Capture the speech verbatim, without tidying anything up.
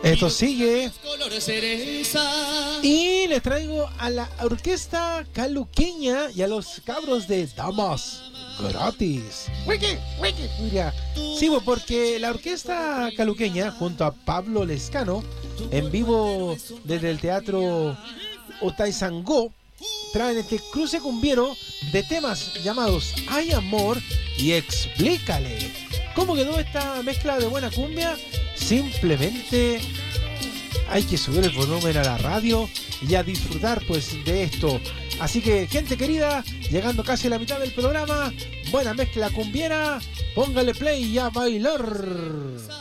Esto sigue. Y les traigo a la orquesta caluqueña y a los cabros de Damas Gratis. Wiki, wiki. Mira, sí, porque la orquesta caluqueña junto a Pablo Lescano en vivo desde el teatro Otaizangó traen este cruce cumbiero de temas llamados Hay Amor y Explícale. ¿Cómo quedó esta mezcla de buena cumbia? Simplemente hay que subir el volumen a la radio y a disfrutar pues de esto. Así que, gente querida, llegando casi a la mitad del programa, buena mezcla cumbiera, póngale play y a bailar.